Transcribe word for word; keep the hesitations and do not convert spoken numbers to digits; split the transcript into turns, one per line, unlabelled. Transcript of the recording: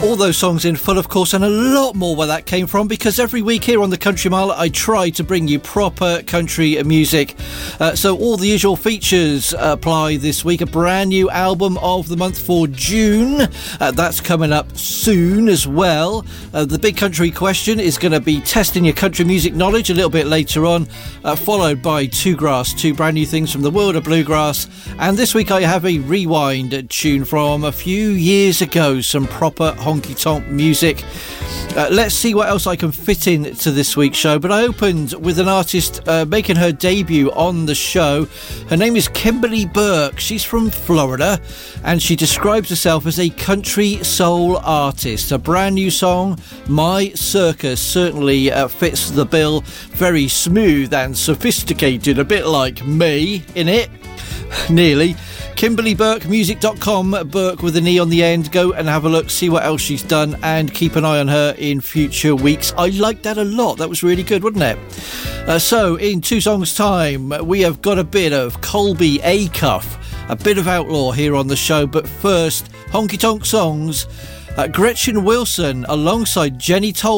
All those songs in full, of course, and a lot more where that came from, because every week here on the Country Mile I try to bring you proper country music. Uh, so all the usual features apply this week. A brand new album of the month for June. Uh, that's coming up soon as well. Uh, the big country question is going to be testing your country music knowledge a little bit later on, uh, followed by Two Grass, two brand new things from the world of bluegrass. And this week I have a rewind tune from a few years ago, some proper honky-tonk music. Uh, let's see what else I can fit in to this week's show. But I opened with an artist uh, making her debut on the show. Her name is Kimberly Burke. She's from Florida, and she describes herself as a country soul artist. A brand new song, My Circus, certainly uh, fits the bill. Very smooth and sophisticated, a bit like me, innit? Nearly. Kimberly Burke Music dot com, Burke with an E on the end. Go and have a look, see what else she's done, and keep an eye on her in future weeks. I liked that a lot. That was really good, wasn't it? Uh, so, in two songs' time, we have got a bit of Colby Acuff, a bit of outlaw here on the show. But first, honky-tonk songs. Uh, Gretchen Wilson alongside Jenny Tolman.